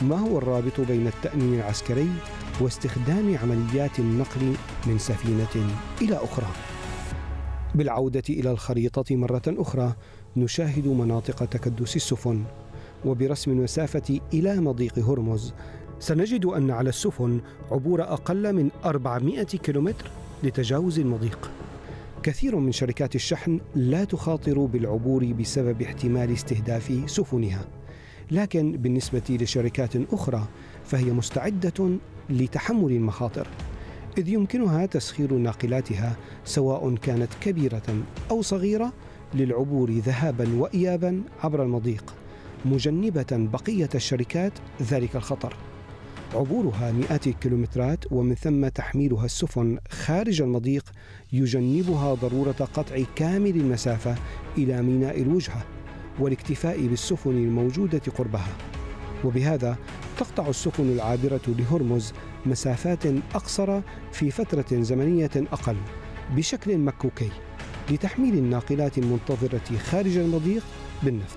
ما هو الرابط بين التأمين العسكري واستخدام عمليات النقل من سفينة إلى أخرى؟ بالعودة إلى الخريطة مرة أخرى نشاهد مناطق تكدس السفن، وبرسم المسافة إلى مضيق هرمز سنجد أن على السفن عبور أقل من 400 كيلومتر لتجاوز المضيق. كثير من شركات الشحن لا تخاطر بالعبور بسبب احتمال استهداف سفنها، لكن بالنسبة لشركات أخرى فهي مستعدة لتحمل المخاطر، إذ يمكنها تسخير ناقلاتها سواء كانت كبيرة أو صغيرة للعبور ذهابا وإيابا عبر المضيق، مجنبة بقية الشركات ذلك الخطر. عبورها مئات الكيلومترات ومن ثم تحميلها السفن خارج المضيق يجنبها ضرورة قطع كامل المسافة إلى ميناء الوجهة والاكتفاء بالسفن الموجودة قربها، وبهذا تقطع السفن العابرة لهرمز مسافات أقصر في فترة زمنية أقل بشكل مكوكي لتحميل الناقلات المنتظرة خارج المضيق بالنفط.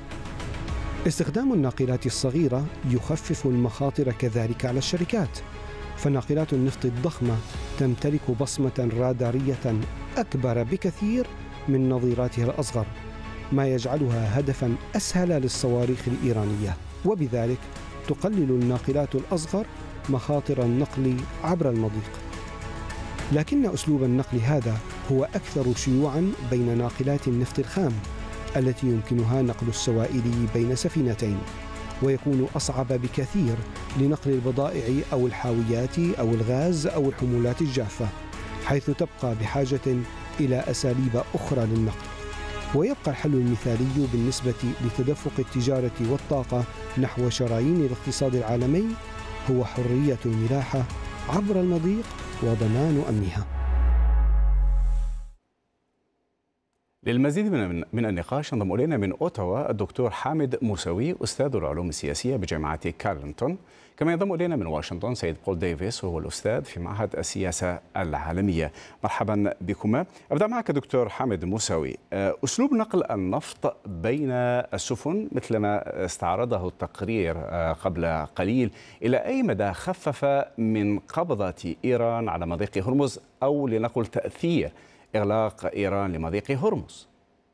استخدام الناقلات الصغيرة يخفف المخاطر كذلك على الشركات، فناقلات النفط الضخمة تمتلك بصمة رادارية أكبر بكثير من نظيراتها الأصغر، ما يجعلها هدفا أسهل للصواريخ الإيرانية، وبذلك تقلل الناقلات الأصغر مخاطر النقل عبر المضيق. لكن أسلوب النقل هذا هو أكثر شيوعا بين ناقلات النفط الخام التي يمكنها نقل السوائل بين سفينتين، ويكون أصعب بكثير لنقل البضائع أو الحاويات أو الغاز أو الحمولات الجافة، حيث تبقى بحاجة إلى أساليب أخرى للنقل. ويبقى الحل المثالي بالنسبة لتدفق التجارة والطاقة نحو شرايين الاقتصاد العالمي هو حرية الملاحة عبر المضيق وضمان أمنها. للمزيد من النقاش انضم الينا من اوتاوا الدكتور حامد موسوي استاذ العلوم السياسيه بجامعه كارلتون، كما ينضم الينا من واشنطن سيد بول ديفيس وهو الاستاذ في معهد السياسه العالميه. مرحبا بكما. ابدا معك دكتور حامد موسوي. اسلوب نقل النفط بين السفن مثل ما استعرضه التقرير قبل قليل، الى اي مدى خفف من قبضه ايران على مضيق هرمز، او لنقل تاثير إغلاق إيران لمضيق هرمز؟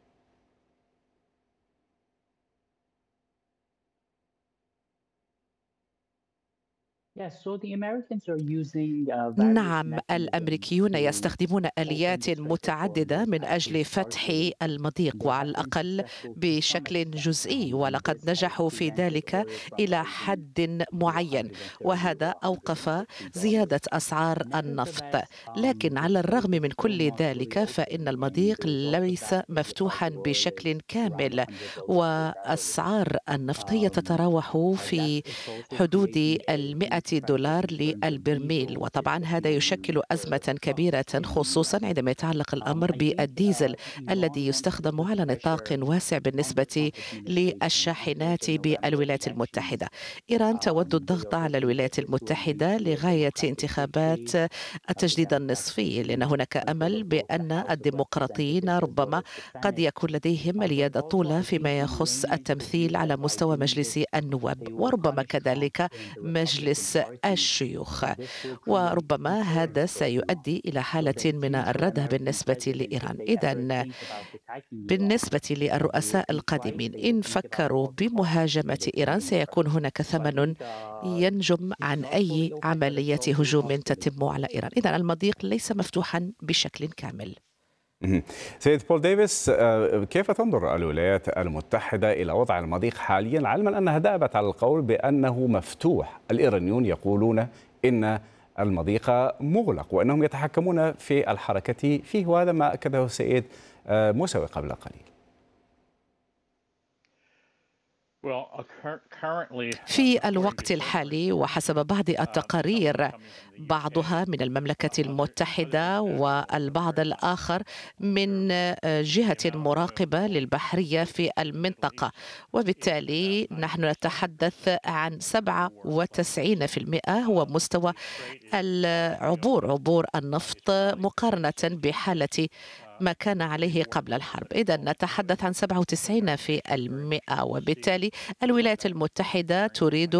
نعم، الأمريكيون يستخدمون آليات متعددة من أجل فتح المضيق، وعلى الأقل بشكل جزئي، ولقد نجحوا في ذلك إلى حد معين، وهذا أوقف زيادة أسعار النفط. لكن على الرغم من كل ذلك فإن المضيق ليس مفتوحا بشكل كامل، وأسعار النفط هي تتراوح في حدود $100 للبرميل، وطبعا هذا يشكل أزمة كبيرة خصوصا عندما يتعلق الأمر بالديزل الذي يستخدم على نطاق واسع بالنسبة للشاحنات بالولايات المتحدة. إيران تود الضغط على الولايات المتحدة لغاية انتخابات التجديد النصفي، لأن هناك أمل بأن الديمقراطيين ربما قد يكون لديهم اليد الطولى فيما يخص التمثيل على مستوى مجلس النواب، وربما كذلك مجلس الشيوخ، وربما هذا سيؤدي إلى حالة من الردع بالنسبة لإيران. إذن بالنسبة للرؤساء القادمين إن فكروا بمهاجمة إيران سيكون هناك ثمن ينجم عن أي عملية هجوم تتم على إيران. إذن المضيق ليس مفتوحا بشكل كامل. سيد بول ديفيس، كيف تنظر الولايات المتحدة إلى وضع المضيق حاليا، علما أنها دأبت على القول بأنه مفتوح؟ الإيرانيون يقولون إن المضيق مغلق وأنهم يتحكمون في الحركة فيه، وهذا ما أكده السيد موسوي قبل قليل. في الوقت الحالي وحسب بعض التقارير، بعضها من المملكة المتحدة والبعض الآخر من جهة مراقبة للبحرية في المنطقة، وبالتالي نحن نتحدث عن 97% هو مستوى عبور النفط مقارنة بحالة ما كان عليه قبل الحرب. إذا نتحدث عن 97%، وبالتالي الولايات المتحدة تريد